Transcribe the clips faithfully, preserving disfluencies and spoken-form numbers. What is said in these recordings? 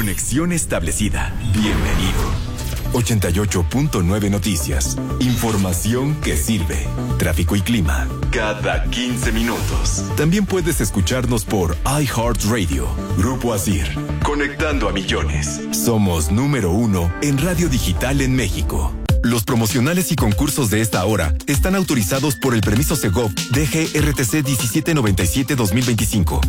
Conexión establecida. Bienvenido. ochenta y ocho punto nueve Noticias. Información que sirve. Tráfico y clima. Cada quince minutos. También puedes escucharnos por iHeartRadio. Grupo Asir. Conectando a millones. Somos número uno en radio digital en México. Los promocionales y concursos de esta hora están autorizados por el permiso Segov D G R T C diecisiete noventa y siete dos mil veinticinco.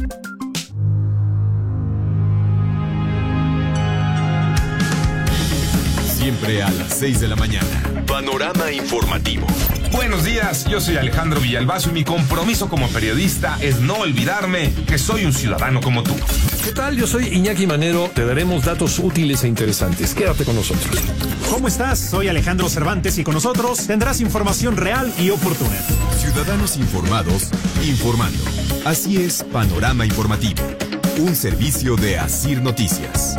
Siempre a las seis de la mañana. Panorama informativo. Buenos días, yo soy Alejandro Villalbazo y mi compromiso como periodista es no olvidarme que soy un ciudadano como tú. ¿Qué tal? Yo soy Iñaki Manero. Te daremos datos útiles e interesantes. Quédate con nosotros. ¿Cómo estás? Soy Alejandro Cervantes y con nosotros tendrás información real y oportuna. Ciudadanos informados, informando. Así es Panorama Informativo. Un servicio de Asir Noticias.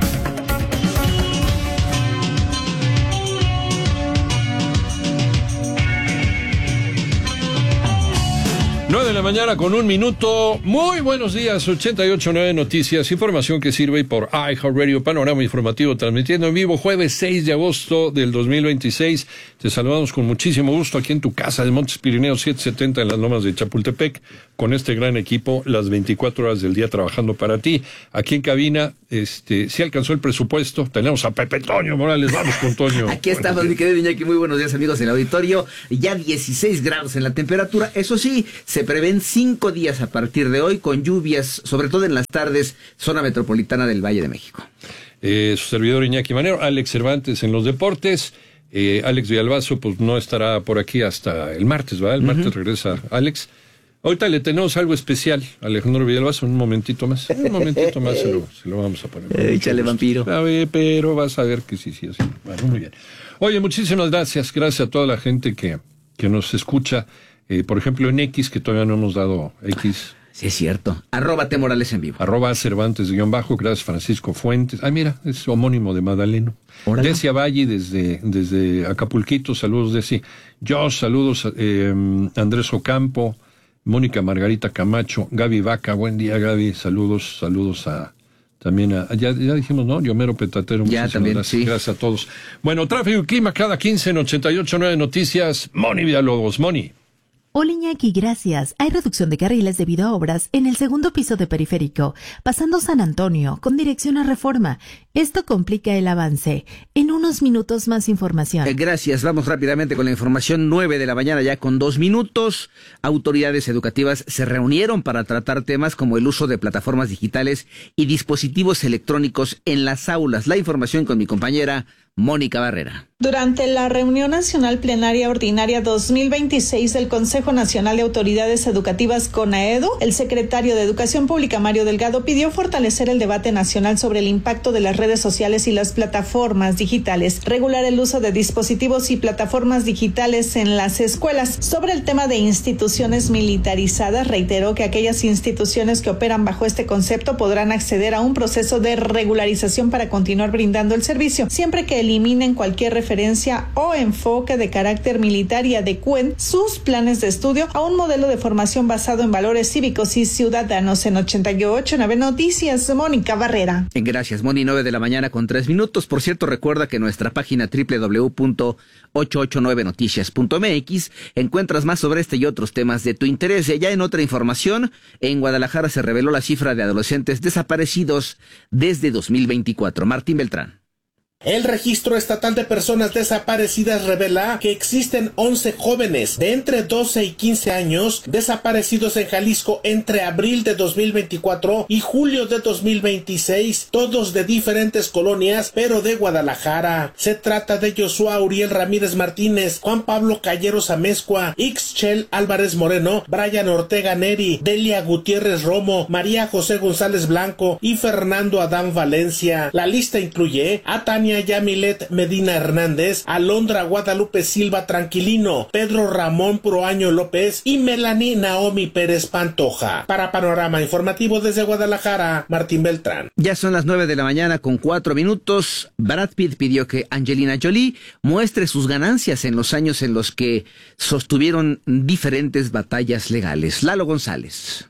nueve de la mañana con un minuto. Muy buenos días, ochenta y ocho punto nueve Noticias, información que sirve por iHeartRadio, Panorama Informativo, transmitiendo en vivo jueves seis de agosto del dos mil veintiséis. Te saludamos con muchísimo gusto aquí en tu casa de Montes Pirineos setecientos setenta en las lomas de Chapultepec, con este gran equipo, las veinticuatro horas del día trabajando para ti. Aquí en cabina, este, si alcanzó el presupuesto, tenemos a Pepe Toño Morales. Vamos con Toño. Aquí estamos, mi querido Iñaki, muy buenos días, amigos del auditorio. Ya dieciséis grados en la temperatura, eso sí, se prevén cinco días a partir de hoy con lluvias, sobre todo en las tardes, zona metropolitana del Valle de México. Eh, su servidor Iñaki Manero, Alex Cervantes en los deportes. Eh, Alex Villalbazo, pues no estará por aquí hasta el martes, ¿verdad? El martes uh-huh. regresa Alex. Ahorita le tenemos algo especial a Alejandro Villalbazo, un momentito más. Un momentito más se lo, se lo vamos a poner. Échale, vampiro. A ver, pero vas a ver que sí, sí, sí. Bueno, muy bien. Oye, muchísimas gracias. Gracias a toda la gente que, que nos escucha. Eh, por ejemplo, en X, que todavía no hemos dado X. Sí, es cierto. Arroba T Morales en vivo. Arroba Cervantes guión bajo. Gracias, Francisco Fuentes. Ah, mira, es homónimo de Madaleno. Órale. Decia Valle desde, desde Acapulquito. Saludos, Deci. Josh, saludos. Eh, Andrés Ocampo. Mónica Margarita Camacho. Gaby Vaca. Buen día, Gaby. Saludos, saludos a... También, a, ya, ya dijimos, ¿no? Yomero Petatero. Ya, también, gracias, sí. Gracias a todos. Bueno, tráfico y clima cada quince en ochenta y ocho punto nueve Noticias. Moni Villalobos. Moni. Hola Iñaki, gracias. Hay reducción de carriles debido a obras en el segundo piso de Periférico, pasando San Antonio, con dirección a Reforma. Esto complica el avance. En unos minutos más información. Eh, gracias. Vamos rápidamente con la información. Nueve de la mañana ya con dos minutos. Autoridades educativas se reunieron para tratar temas como el uso de plataformas digitales y dispositivos electrónicos en las aulas. La información con mi compañera Mónica Barrera. Durante la reunión nacional plenaria ordinaria dos mil veintiséis del Consejo Nacional de Autoridades Educativas CONAEDU, el secretario de Educación Pública Mario Delgado pidió fortalecer el debate nacional sobre el impacto de las redes sociales y las plataformas digitales, regular el uso de dispositivos y plataformas digitales en las escuelas. Sobre el tema de instituciones militarizadas, reiteró que aquellas instituciones que operan bajo este concepto podrán acceder a un proceso de regularización para continuar brindando el servicio, siempre que eliminen cualquier referencia o enfoque de carácter militar y adecúen sus planes de estudio a un modelo de formación basado en valores cívicos y ciudadanos. En ochenta y ocho punto nueve Noticias, Mónica Barrera. Gracias, Moni. Nueve de la mañana con tres minutos. Por cierto, recuerda que en nuestra página doble u doble u doble u punto ochocientos ochenta y nueve noticias punto m x encuentras más sobre este y otros temas de tu interés. Y ya en otra información, en Guadalajara se reveló la cifra de adolescentes desaparecidos desde dos mil veinticuatro. Martín Beltrán. El Registro Estatal de Personas Desaparecidas revela que existen once jóvenes de entre doce y quince años desaparecidos en Jalisco entre abril de dos mil veinticuatro y julio de dos mil veintiséis, todos de diferentes colonias, pero de Guadalajara. Se trata de Joshua Uriel Ramírez Martínez, Juan Pablo Calleros Amezcua, Ixchel Álvarez Moreno, Brian Ortega Neri, Delia Gutiérrez Romo, María José González Blanco y Fernando Adán Valencia. La lista incluye a Tania Yamilet Medina Hernández, Alondra Guadalupe Silva Tranquilino, Pedro Ramón Proaño López y Melanie Naomi Pérez Pantoja. Para Panorama Informativo desde Guadalajara, Martín Beltrán. Ya son las nueve de la mañana con cuatro minutos. Brad Pitt pidió que Angelina Jolie muestre sus ganancias en los años en los que sostuvieron diferentes batallas legales. Lalo González.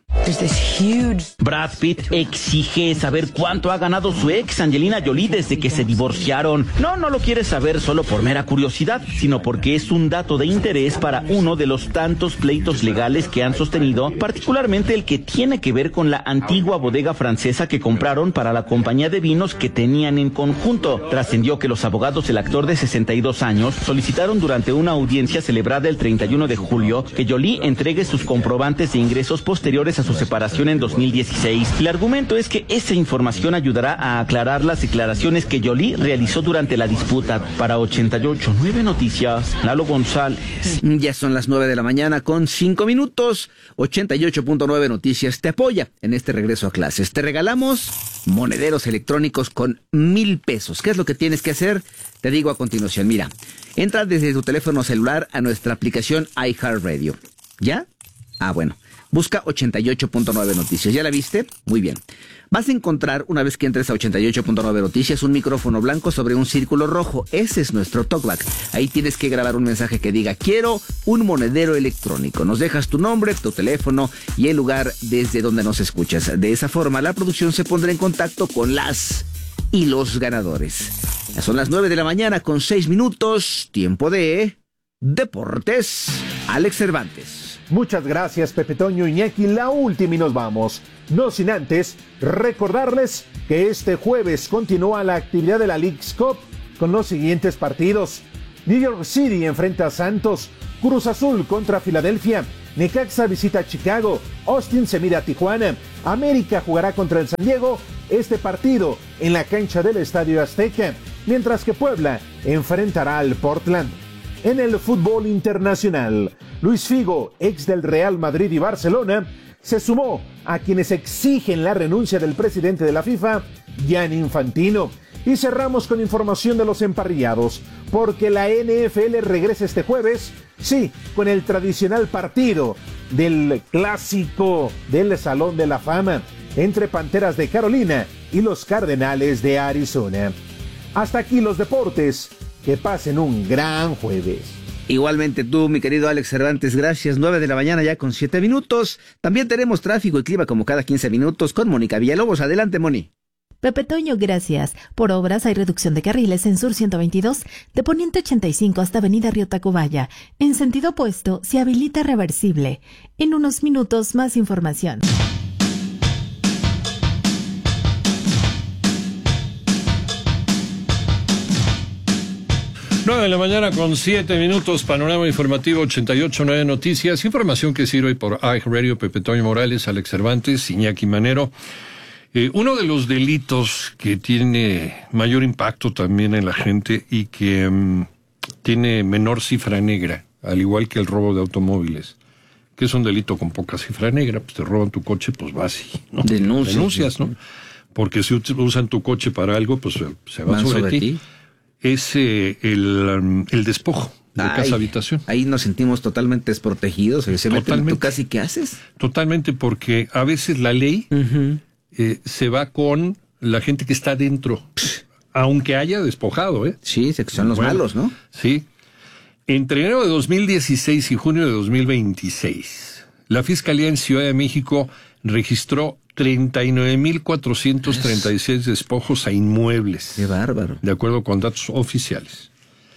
Brad Pitt exige saber cuánto ha ganado su ex Angelina Jolie desde que se divorciaron. No, no lo quiere saber solo por mera curiosidad, sino porque es un dato de interés para uno de los tantos pleitos legales que han sostenido, particularmente el que tiene que ver con la antigua bodega francesa que compraron para la compañía de vinos que tenían en conjunto. Trascendió que los abogados del actor de sesenta y dos años solicitaron durante una audiencia celebrada el treinta y uno de julio que Jolie entregue sus comprobantes de ingresos posteriores a su separación en dos mil dieciséis. El argumento es que esa información ayudará a aclarar las declaraciones que Jolie realizó durante la disputa. Para ochenta y ocho punto nueve Noticias, Lalo González. Ya son las nueve de la mañana con cinco minutos. ochenta y ocho punto nueve Noticias te apoya en este regreso a clases. Te regalamos monederos electrónicos con mil pesos. ¿Qué es lo que tienes que hacer? Te digo a continuación. Mira, entra desde tu teléfono celular a nuestra aplicación iHeartRadio. ¿Ya? Ah, bueno. Busca ochenta y ocho punto nueve Noticias. ¿Ya la viste? Muy bien. Vas a encontrar, una vez que entres a ochenta y ocho punto nueve Noticias, un micrófono blanco sobre un círculo rojo. Ese es nuestro talkback. Ahí tienes que grabar un mensaje que diga: quiero un monedero electrónico. Nos dejas tu nombre, tu teléfono y el lugar desde donde nos escuchas. De esa forma, la producción se pondrá en contacto con las y los ganadores. Ya son las nueve de la mañana con seis minutos. Tiempo de Deportes. Alex Cervantes. Muchas gracias, Pepe Toño, Iñaki. La última y nos vamos. No sin antes recordarles que este jueves continúa la actividad de la Leagues Cup con los siguientes partidos. New York City enfrenta a Santos, Cruz Azul contra Filadelfia, Necaxa visita a Chicago, Austin se mide a Tijuana, América jugará contra el San Diego, este partido en la cancha del Estadio Azteca, mientras que Puebla enfrentará al Portland. En el fútbol internacional, Luis Figo, ex del Real Madrid y Barcelona, se sumó a quienes exigen la renuncia del presidente de la FIFA, Gianni Infantino. Y cerramos con información de los emparrillados, porque la N F L regresa este jueves, sí, con el tradicional partido del clásico del Salón de la Fama, entre Panteras de Carolina y los Cardenales de Arizona. Hasta aquí los deportes. Que pasen un gran jueves. Igualmente tú, mi querido Alex Cervantes, gracias. nueve de la mañana ya con siete minutos. También tenemos tráfico y clima como cada quince minutos con Mónica Villalobos. Adelante, Moni. Pepe Toño, gracias. Por obras hay reducción de carriles en Sur ciento veintidós, de Poniente ochenta y cinco hasta Avenida Río Tacubaya. En sentido opuesto, se habilita reversible. En unos minutos, más información. nueve de la mañana con siete minutos, panorama informativo ochenta y ocho punto nueve Noticias, información que sirve por iHeartRadio, Pepe Toño Morales, Alex Cervantes, Iñaki Manero. Eh, uno de los delitos que tiene mayor impacto también en la gente y que um, tiene menor cifra negra, al igual que el robo de automóviles, que es un delito con poca cifra negra, pues te roban tu coche, pues vas y ¿no? Denuncias, denuncias, ¿no? Porque si usan tu coche para algo, pues se va sobre, sobre ti. ti. Es eh, el, el despojo de Ay, casa habitación. Ahí nos sentimos totalmente desprotegidos. Se totalmente, meten en tu casa y ¿qué haces? Totalmente, porque a veces la ley uh-huh. eh, se va con la gente que está dentro, aunque haya despojado, ¿eh? Sí, son los bueno, malos, ¿no? Sí. Entre enero de dos mil dieciséis y junio de dos mil veintiséis, la Fiscalía en Ciudad de México registró treinta y nueve mil cuatrocientos treinta y seis despojos a inmuebles. ¡Qué bárbaro! De acuerdo con datos oficiales.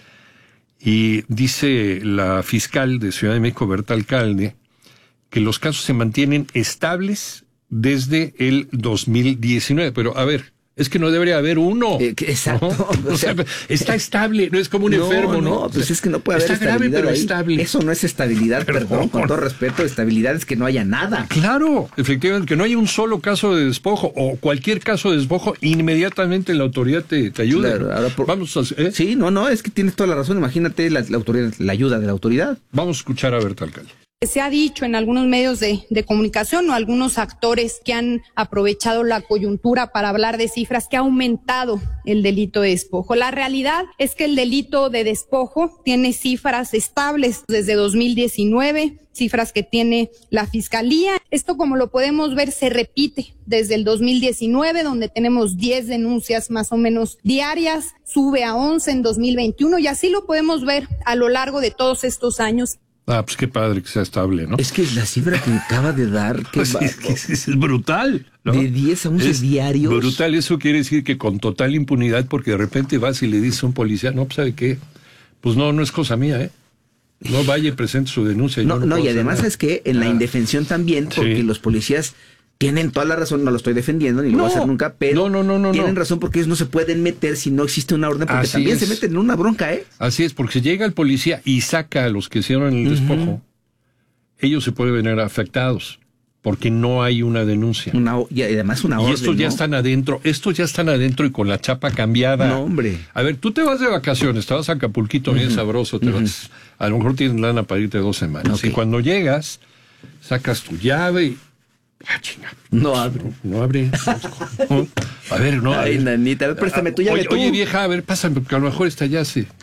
Y dice la fiscal de Ciudad de México, Berta Alcalde, que los casos se mantienen estables desde el dos mil diecinueve. Pero, a ver, es que no debería haber uno. Eh, exacto. ¿No? O sea, está estable, no es como un no, enfermo, ¿no? No, pues es que no puede haber está grave, pero ahí. estable. Eso no es estabilidad, perdón, perdón, con todo respeto, estabilidad es que no haya nada. Claro, efectivamente, que no haya un solo caso de despojo o cualquier caso de despojo, inmediatamente la autoridad te, te ayuda. Claro, ahora por... Vamos a, ¿eh? Sí, no, no, es que tienes toda la razón, imagínate la, la autoridad, la ayuda de la autoridad. Vamos a escuchar a Berta Alcalde. Se ha dicho en algunos medios de, de comunicación o algunos actores que han aprovechado la coyuntura para hablar de cifras que ha aumentado el delito de despojo. La realidad es que el delito de despojo tiene cifras estables desde dos mil diecinueve, cifras que tiene la Fiscalía. Esto, como lo podemos ver, se repite desde el dos mil diecinueve, donde tenemos diez denuncias más o menos diarias, sube a once en dos mil veintiuno y así lo podemos ver a lo largo de todos estos años. Ah, pues qué padre que sea estable, ¿no? Es que la cifra que acaba de dar... Que pues es, que es, es brutal, ¿no? De diez a once es diarios. Brutal, eso quiere decir que con total impunidad, porque de repente vas y le dices a un policía, no, pues ¿sabe qué? Pues no, no es cosa mía, ¿eh? No vaya y presente su denuncia. Y no, no, no, no y además nada. Es que en la ah. indefensión también, porque sí. los policías... Tienen toda la razón, no lo estoy defendiendo, ni lo no, voy a hacer nunca, pero no, no, no, no, tienen no. razón porque ellos no se pueden meter si no existe una orden, porque Así también es. se meten en una bronca, ¿eh? Así es, porque si llega el policía y saca a los que hicieron el despojo, uh-huh. ellos se pueden ver afectados, porque no hay una denuncia. Una, y además una orden, Y estos ya ¿no? están adentro, estos ya están adentro y con la chapa cambiada. No, hombre. A ver, tú te vas de vacaciones, te vas a Acapulquito uh-huh. bien sabroso, te uh-huh. vas, a lo mejor tienes lana para irte dos semanas. Okay. Y cuando llegas, sacas tu llave y... Ah, chinga. No abre. No, no abre. No. A ver, no. Ay, nanita, a ver, préstame tu llave oye, tú. Oye, vieja, a ver, pásame, porque a lo mejor esta ya se...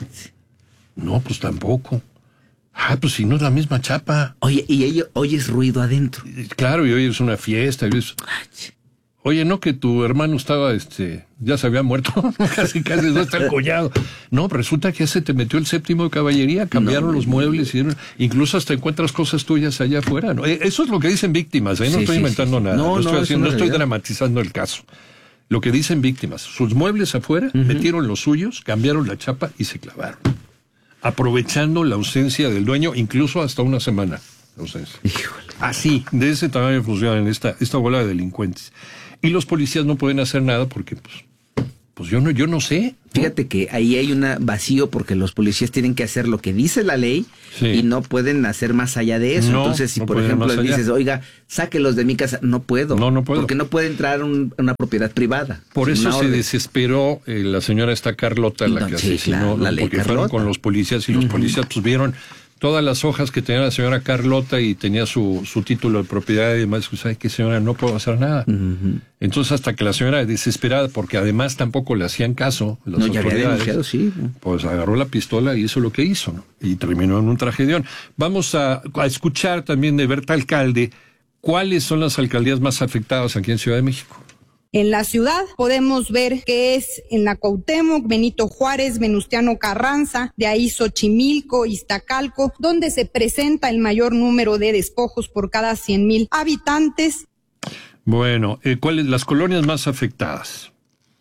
No, pues tampoco. Ah, pues si no es la misma chapa. Oye, y ello, oyes ruido adentro. Claro, y hoy es una fiesta. Y es... Oye, no que tu hermano estaba, este, ya se había muerto, casi casi no está el collado. No, resulta que ya se te metió el séptimo de caballería, cambiaron no, los no, muebles, y incluso hasta encuentras cosas tuyas allá afuera, ¿no? Eso es lo que dicen víctimas, ¿eh? No sí, estoy sí, inventando sí. nada, no, no, estoy, no, haciendo, no estoy dramatizando el caso. Lo que dicen víctimas, sus muebles afuera, uh-huh. metieron los suyos, cambiaron la chapa y se clavaron. Aprovechando la ausencia del dueño, incluso hasta una semana de ausencia. Híjole. Así, de ese tamaño funcionan esta, esta bola de delincuentes. Y los policías no pueden hacer nada porque, pues, pues yo no, yo no sé. Fíjate que ahí hay un vacío porque los policías tienen que hacer lo que dice la ley sí. y no pueden hacer más allá de eso. No, Entonces, si no por ejemplo dices, oiga, sáquelos de mi casa, no puedo. No, no puedo. Porque no puede entrar un, una propiedad privada. Por eso se orden. desesperó eh, la señora esta Carlota, la no, que sí, asesinó, claro, la ley porque Carlota. fueron con los policías y los uh-huh. policías pues vieron todas las hojas que tenía la señora Carlota y tenía su, su título de propiedad y demás. ¿Sabe qué, señora? No puedo hacer nada. Uh-huh. Entonces, hasta que la señora, desesperada, porque además tampoco le hacían caso las no, ya autoridades, había sí. pues agarró la pistola y hizo lo que hizo, ¿no? Y terminó en un tragedión. Vamos a, a escuchar también de Berta Alcalde cuáles son las alcaldías más afectadas aquí en Ciudad de México. En la ciudad podemos ver que es en la Cuauhtémoc, Benito Juárez, Venustiano Carranza, de ahí Xochimilco, Iztacalco, donde se presenta el mayor número de despojos por cada cien mil habitantes. Bueno, eh, ¿cuáles las colonias más afectadas?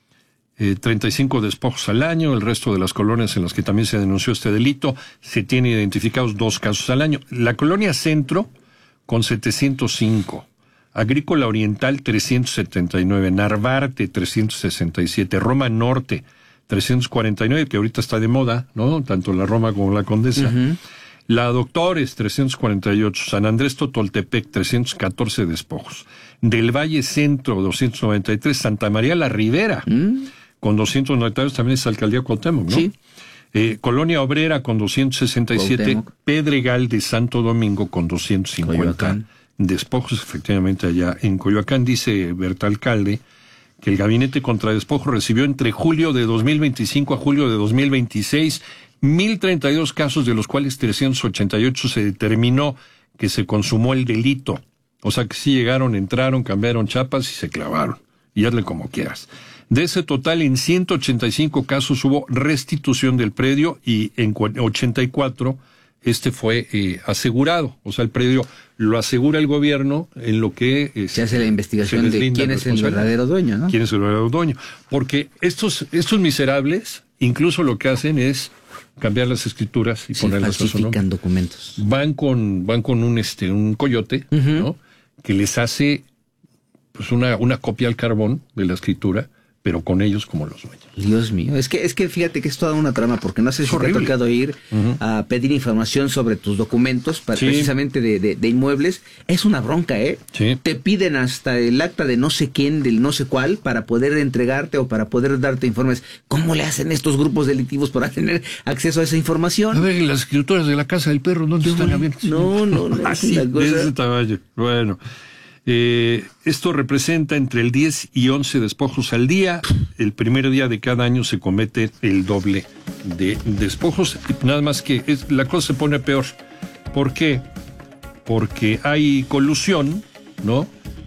Eh, treinta y cinco despojos al año, el resto de las colonias en las que también se denunció este delito, se tienen identificados dos casos al año. La colonia Centro, con setecientos cinco. Agrícola Oriental, trescientos setenta y nueve, Narvarte, trescientos sesenta y siete, Roma Norte, trescientos cuarenta y nueve, que ahorita está de moda, ¿no? Tanto la Roma como la Condesa. Uh-huh. La Doctores, trescientos cuarenta y ocho, San Andrés Totoltepec, trescientos catorce despojos. Del Valle Centro, doscientos noventa y tres, Santa María la Ribera, uh-huh. con doscientos noventa y dos, también es Alcaldía Cuauhtémoc, ¿no? Sí. Eh, Colonia Obrera con doscientos sesenta y siete, Cuauhtémoc. Pedregal de Santo Domingo con doscientos cincuenta. Coyoacán. Despojos, efectivamente, allá en Coyoacán. Dice Berta Alcalde que el Gabinete contra Despojos recibió entre julio de dos mil veinticinco a julio de dos mil veintiséis mil treinta y dos casos, de los cuales trescientos ochenta y ocho se determinó que se consumó el delito. O sea que sí llegaron, entraron, cambiaron chapas y se clavaron. Y hazle como quieras. De ese total, en ciento ochenta y cinco casos hubo restitución del predio y en ochenta y cuatro este fue eh, asegurado. O sea, el predio lo asegura el gobierno en lo que... Eh, se hace la investigación de quién es el verdadero dueño, ¿no? ¿Quién es el verdadero dueño? Porque estos, estos miserables, incluso lo que hacen es cambiar las escrituras y sí, ponerlas a su nombre. Falsifican documentos. Van con, van con un, este, un coyote, uh-huh. ¿no? Que les hace pues una, una copia al carbón de la escritura, pero con ellos como los dueños. Dios mío, es que es que fíjate que es toda una trama, porque no sé si te ha tocado ir uh-huh. a pedir información sobre tus documentos, para, sí. precisamente de, de, de inmuebles. Es una bronca, ¿eh? Sí. Te piden hasta el acta de no sé quién, del no sé cuál, para poder entregarte o para poder darte informes. ¿Cómo le hacen estos grupos delictivos para tener acceso a esa información? A ver, las escrituras de la Casa del Perro, ¿dónde están abiertas? No, no, no. Así, es cosa... de ese tamaño. Bueno... Eh, esto representa entre el diez y once despojos al día. El primer día de cada año se comete el doble de despojos. Nada más que es, la cosa se pone peor. ¿Por qué? Porque hay colusión, ¿no?,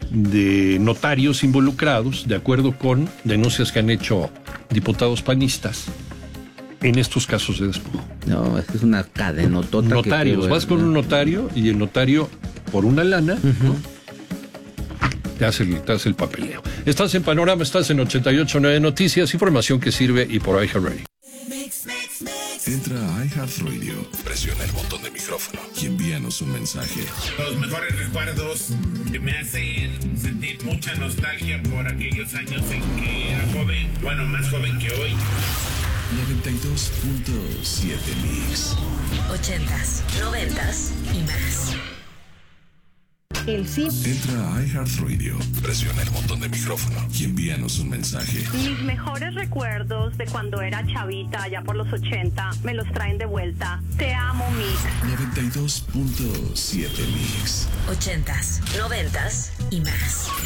de notarios involucrados, de acuerdo con denuncias que han hecho diputados panistas, en estos casos de despojo. No, es que es una cadenotota. Notarios, que, vas con un notario y el notario, por una lana, uh-huh. ¿no? te, hace el, te hace el papeleo. Estás en Panorama, estás en ochenta y ocho punto nueve Noticias, información que sirve y por iHeartRadio. Entra a iHeartRadio, presiona el botón de micrófono y envíanos un mensaje. Los mejores recuerdos que me hacen sentir mucha nostalgia por aquellos años en que era joven, bueno, más joven que hoy. noventa y dos punto siete Mix. Ochentas, noventas y más. El sí. Entra a iHeartRadio, presiona el botón de micrófono y envíanos un mensaje. Mis mejores recuerdos de cuando era chavita, allá por los ochenta, me los traen de vuelta. Te amo, Mix. noventa y dos punto siete Mix. Ochentas, noventas y más.